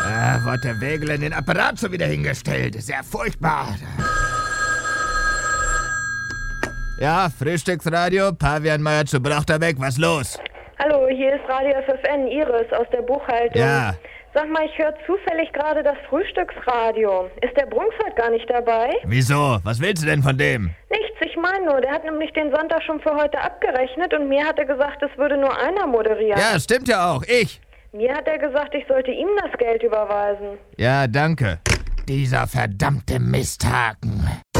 Wird der Wägel in den Apparat so wieder hingestellt. Sehr furchtbar. Ja, Frühstücksradio, Pavianmeier zu Brachterbeck, was los? Hallo, hier ist Radio FFN, Iris aus der Buchhaltung. Ja. Sag mal, ich höre zufällig gerade das Frühstücksradio. Ist der Brunks heute gar nicht dabei? Wieso? Was willst du denn von dem? Nichts, ich meine nur, der hat nämlich den Sonntag schon für heute abgerechnet und mir hat er gesagt, es würde nur einer moderieren. Ja, stimmt ja auch, ich. Mir hat er gesagt, ich sollte ihm das Geld überweisen. Ja, danke. Dieser verdammte Misthaken.